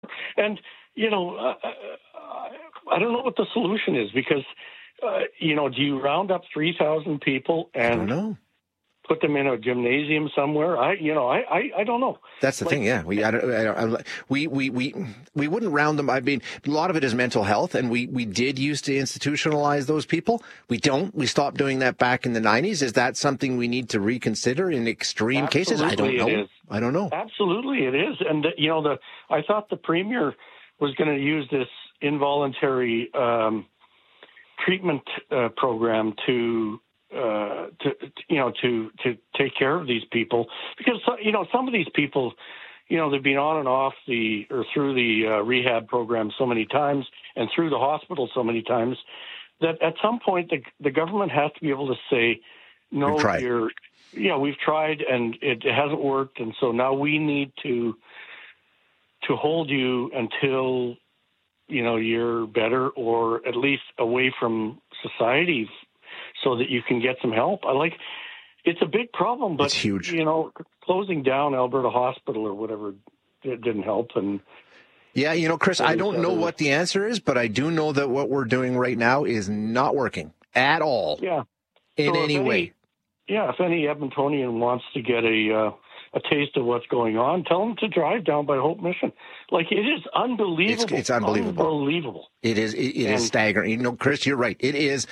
And, I don't know what the solution is because, do you round up 3,000 people and I don't know. Put them in a gymnasium somewhere? I don't know. That's the thing, yeah. We wouldn't round them. I mean, a lot of it is mental health, and we did used to institutionalize those people. We don't. We stopped doing that back in the 90s. Is that something we need to reconsider in extreme cases? I don't know. I don't know. Absolutely, it is. And I thought the premier was going to use this involuntary treatment program to take care of these people because, some of these people, they've been on and off through the rehab program so many times and through the hospital so many times that at some point the government has to be able to say, no, we've tried and it hasn't worked. And so now we need to hold you until, you're better or at least away from society so that you can get some help. It's a big problem, but it's huge. Closing down Alberta Hospital or whatever didn't help. And yeah, Chris, I don't know what the answer is, but I do know that what we're doing right now is not working at all. Yeah, in any way. Yeah, if any Edmontonian wants to get a taste of what's going on, tell them to drive down by Hope Mission. It is unbelievable. It's unbelievable. Unbelievable. It is. It is staggering. Chris, you're right. It is.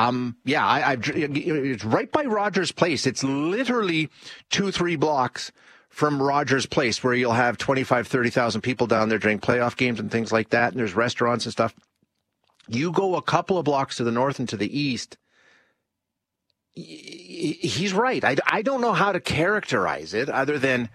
It's right by Rogers Place. It's literally 2-3 blocks from Rogers Place, where you'll have 25,000, 30,000 people down there during playoff games and things like that. And there's restaurants and stuff. You go a couple of blocks to the north and to the east. He's right. I don't know how to characterize it other than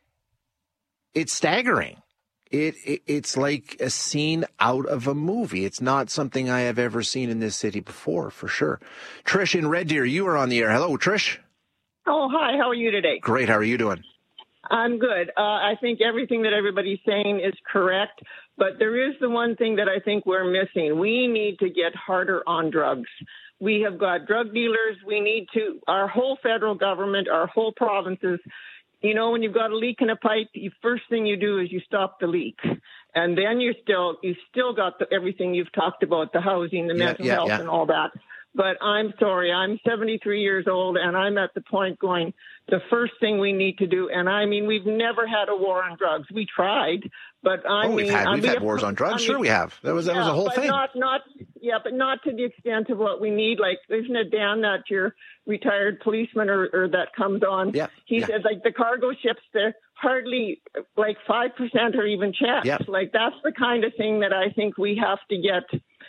it's staggering. It's like a scene out of a movie. It's not something I have ever seen in this city before, for sure. Trish in Red Deer, you are on the air. Hello, Trish. Oh, hi. How are you today? Great. How are you doing? I'm good. I think everything that everybody's saying is correct, but there is the one thing that I think we're missing. We need to get harder on drugs. We have got drug dealers. We need to, our whole federal government, our whole provinces, when you've got a leak in a pipe, the first thing you do is you stop the leak. And then you still got everything you've talked about, the housing, the mental health and all that. But I'm sorry, I'm 73 years old, and I'm at the point going, the first thing we need to do, and I mean, we've never had a war on drugs. We tried, but we've had wars on drugs. Sure, we have. That was a whole thing. But not to the extent of what we need. Like, isn't it Dan, that your retired policeman or that comes on? Yeah. He said, the cargo ships, they're hardly 5% or even checked. Yeah. That's the kind of thing that I think we have to get.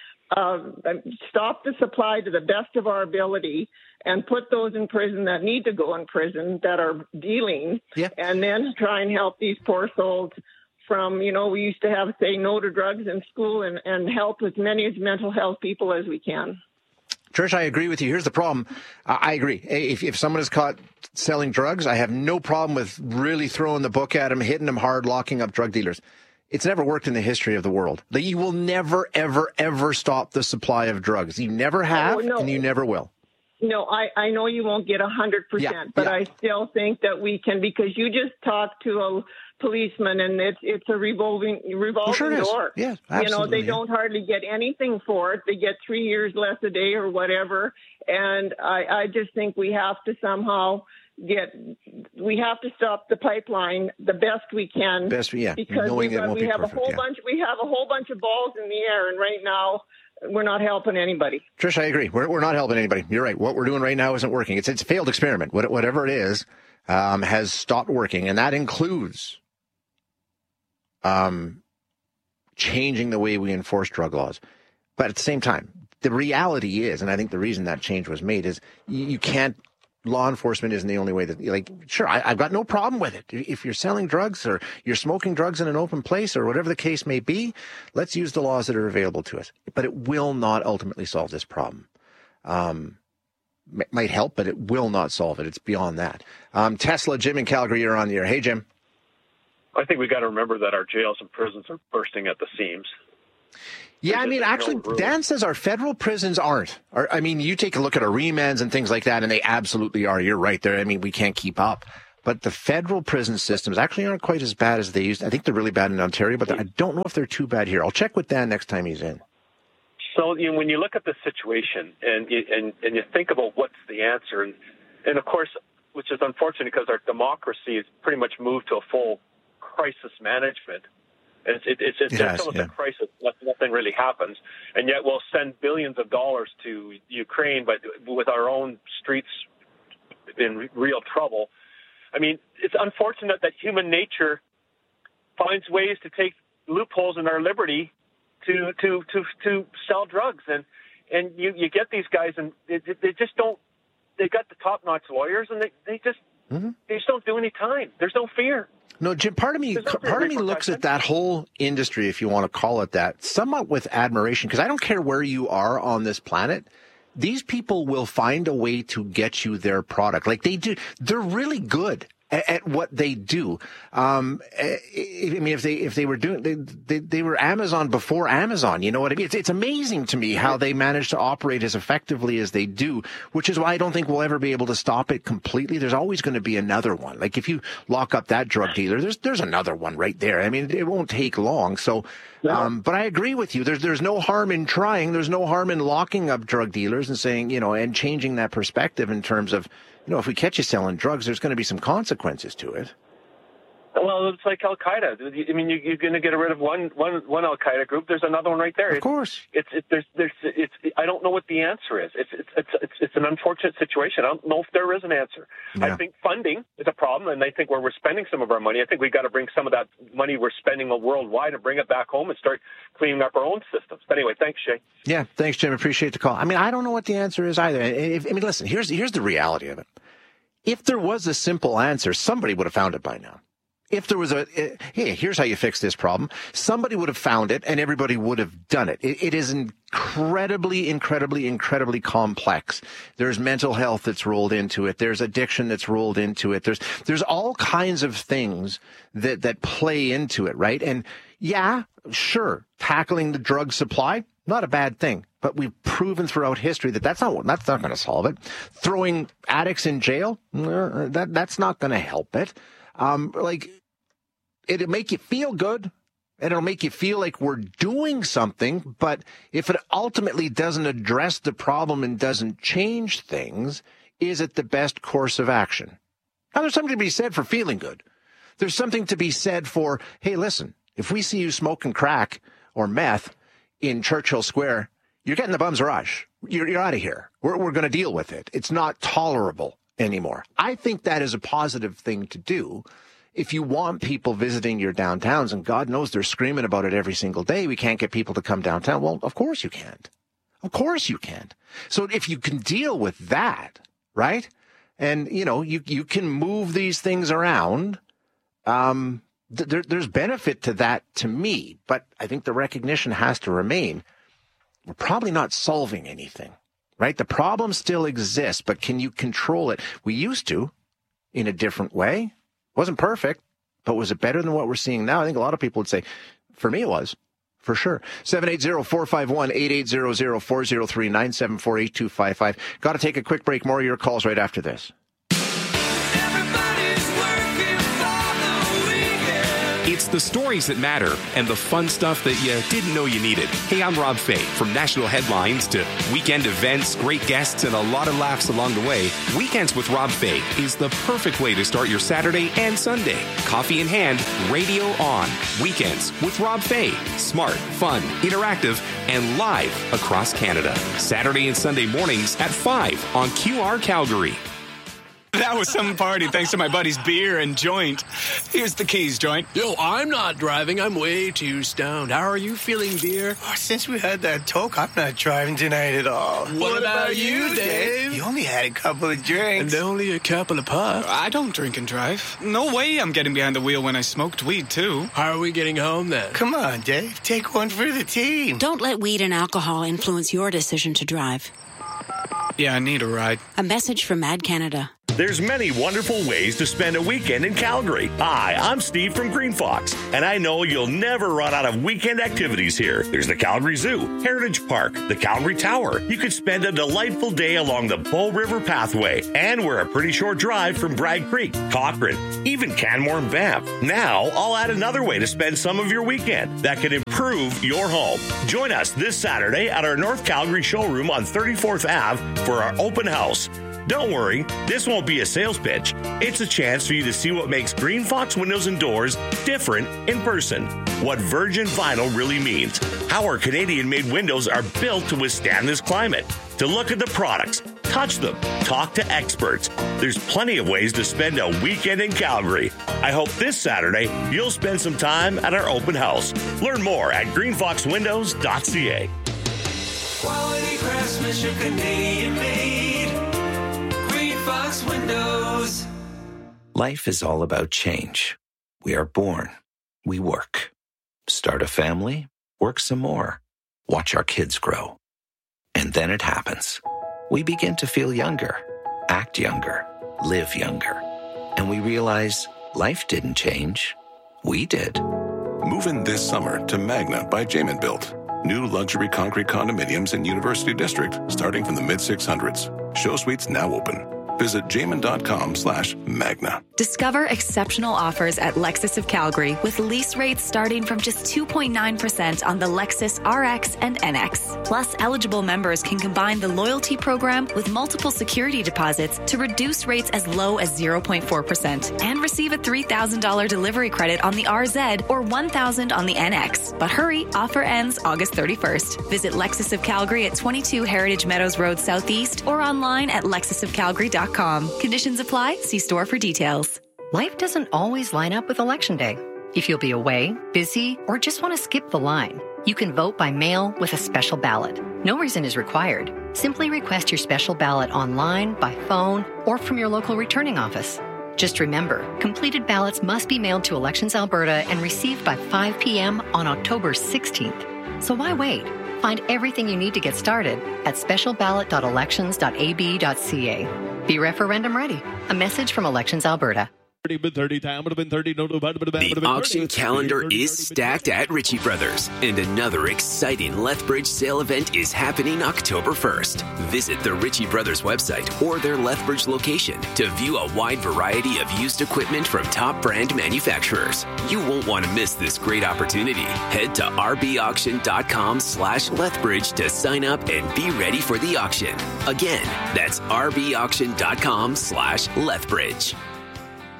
Stop the supply to the best of our ability and put those in prison that need to go in prison that are dealing, and then try and help these poor souls from, we used to have, say, no to drugs in school and help as many mental health people as we can. Trish, I agree with you. Here's the problem. I agree. If someone is caught selling drugs, I have no problem with really throwing the book at them, hitting them hard, locking up drug dealers. It's never worked in the history of the world. You will never, ever, ever stop the supply of drugs. You never have, and you never will. No, I know you won't get 100%, but I still think that we can, because you just talked to a policeman, and it's a revolving door. Yes, absolutely. They don't hardly get anything for it. They get 3 years less a day or whatever, and I just think we have to somehow we have to stop the pipeline the best we can. Because knowing it won't be perfect. We have a whole bunch of balls in the air, and right now we're not helping anybody. Trish, I agree. We're not helping anybody. You're right. What we're doing right now isn't working. It's a failed experiment. Whatever it is, has stopped working, and that includes changing the way we enforce drug laws. But at the same time, the reality is, and I think the reason that change was made is you can't. Law enforcement isn't the only way that, sure, I've got no problem with it. If you're selling drugs or you're smoking drugs in an open place or whatever the case may be, let's use the laws that are available to us. But it will not ultimately solve this problem. Might help, but it will not solve it. It's beyond that. Tesla, Jim in Calgary, you're on the air. Hey, Jim. I think we got to remember that our jails and prisons are bursting at the seams. Yeah, I mean, actually, Dan says our federal prisons aren't. I mean, you take a look at our remands and things like that, and they absolutely are. You're right there. I mean, we can't keep up. but the federal prison systems actually aren't quite as bad as they used. I think they're really bad in Ontario, but I don't know if they're too bad here. I'll check with Dan next time he's in. So when you look at the situation and you think about what's the answer, and of course, which is unfortunate because our democracy has pretty much moved to a full crisis management. It's until it's a crisis, nothing really happens, and yet we'll send billions of dollars to Ukraine, but with our own streets in real trouble. I mean, it's unfortunate that human nature finds ways to take loopholes in our liberty to sell drugs, and you get these guys, and they just don't. They got the top-notch lawyers, and they just don't do any time. There's no fear. No, Jim, part of me looks at that whole industry, if you want to call it that, somewhat with admiration, because I don't care where you are on this planet. These people will find a way to get you their product. Like they do. They're really good at what they do. I mean, if they were doing, they were Amazon before Amazon. You know what I mean? It's amazing to me how they manage to operate as effectively as they do, which is why I don't think we'll ever be able to stop it completely. There's always going to be another one. Like if you lock up that drug dealer, there's another one right there. I mean, it won't take long. So, but I agree with you. There's no harm in trying. There's no harm in locking up drug dealers and saying, and changing that perspective in terms of, if we catch you selling drugs, there's going to be some consequences to it. Well, it's like Al Qaeda. I mean, you're going to get rid of one Al Qaeda group. There's another one right there. Of course. I don't know what the answer is. It's an unfortunate situation. I don't know if there is an answer. Yeah. I think funding is a problem, and I think where we're spending some of our money, I think we've got to bring some of that money we're spending worldwide and bring it back home and start cleaning up our own systems. But anyway, thanks, Shay. Yeah, thanks, Jim. Appreciate the call. I mean, I don't know what the answer is either. Listen, here's the reality of it. If there was a simple answer, somebody would have found it by now. If there was hey, here's how you fix this problem, somebody would have found it and everybody would have done it. It is incredibly, incredibly, incredibly complex. There's mental health that's rolled into it. There's addiction that's rolled into it. There's all kinds of things that play into it, right? And yeah, sure, tackling the drug supply, not a bad thing. But we've proven throughout history that's not going to solve it. Throwing addicts in jail, that's not going to help it. It'll make you feel good, and it'll make you feel like we're doing something, but if it ultimately doesn't address the problem and doesn't change things, is it the best course of action? Now, there's something to be said for feeling good. There's something to be said for, hey, listen, if we see you smoking crack or meth in Churchill Square, you're getting the bum's rush. You're out of here. We're going to deal with it. It's not tolerable anymore. I think that is a positive thing to do. If you want people visiting your downtowns, and God knows they're screaming about it every single day, we can't get people to come downtown. Well, of course you can't. Of course you can't. So if you can deal with that, right? And, you can move these things around. There's benefit to that to me, but I think the recognition has to remain. We're probably not solving anything. Right? The problem still exists, but can you control it? We used to in a different way. Wasn't perfect, but was it better than what we're seeing now? I think a lot of people would say, for me, it was. For sure. 780-451-8800, 403-974-8255. Got to take a quick break. More of your calls right after this. It's the stories that matter and the fun stuff that you didn't know you needed. Hey, I'm Rob Fay. From national headlines to weekend events, great guests, and a lot of laughs along the way, Weekends with Rob Fay is the perfect way to start your Saturday and Sunday. Coffee in hand, radio on. Weekends with Rob Fay. Smart, fun, interactive, and live across Canada. Saturday and Sunday mornings at 5 on QR Calgary. That was some party thanks to my buddy's beer and joint. Here's the keys, joint. Yo, I'm not driving. I'm way too stoned. How are you feeling, beer? Oh, since we had that talk, I'm not driving tonight at all. What about you, Dave? You only had a couple of drinks. And only a couple of puffs. I don't drink and drive. No way I'm getting behind the wheel when I smoked weed, too. How are we getting home, then? Come on, Dave. Take one for the team. Don't let weed and alcohol influence your decision to drive. Yeah, I need a ride. A message from Mad Canada. There's many wonderful ways to spend a weekend in Calgary. Hi, I'm Steve from Green Fox, and I know you'll never run out of weekend activities here. There's the Calgary Zoo, Heritage Park, the Calgary Tower. You could spend a delightful day along the Bow River Pathway, and we're a pretty short drive from Bragg Creek, Cochrane, even Canmore and Banff. Now, I'll add another way to spend some of your weekend that can improve your home. Join us this Saturday at our North Calgary showroom on 34th Ave for our open house. Don't worry, this won't be a sales pitch. It's a chance for you to see what makes Green Fox Windows and Doors different in person. What virgin vinyl really means. How our Canadian-made windows are built to withstand this climate. To look at the products, touch them, talk to experts. There's plenty of ways to spend a weekend in Calgary. I hope this Saturday you'll spend some time at our open house. Learn more at greenfoxwindows.ca. Quality craftsmanship, Canadian-made. Green Fox Windows. Life is all about change. We are born. We work. Start a family. Work some more. Watch our kids grow. And then it happens. We begin to feel younger, act younger, live younger. And we realize life didn't change. We did. Move in this summer to Magna by Jamin Built. New luxury concrete condominiums in University District starting from the mid-600s. Show suites now open. Visit jamin.com/Magna. Discover exceptional offers at Lexus of Calgary with lease rates starting from just 2.9% on the Lexus RX and NX. Plus, eligible members can combine the loyalty program with multiple security deposits to reduce rates as low as 0.4% and receive a $3,000 delivery credit on the RZ or $1,000 on the NX. But hurry, offer ends August 31st. Visit Lexus of Calgary at 22 Heritage Meadows Road Southeast or online at lexusofcalgary.com. Conditions apply. See store for details. Life doesn't always line up with Election Day. If you'll be away, busy, or just want to skip the line, you can vote by mail with a special ballot. No reason is required. Simply request your special ballot online, by phone, or from your local returning office. Just remember, completed ballots must be mailed to Elections Alberta and received by 5 p.m. on October 16th. So why wait? Find everything you need to get started at specialballot.elections.ab.ca. Be referendum ready. A message from Elections Alberta. The auction calendar is stacked at Ritchie Brothers, and another exciting Lethbridge sale event is happening October 1st. Visit the Ritchie Brothers website or their Lethbridge location to view a wide variety of used equipment from top brand manufacturers. You won't want to miss this great opportunity. Head to rbauction.com/Lethbridge to sign up and be ready for the auction. Again, that's rbauction.com/Lethbridge.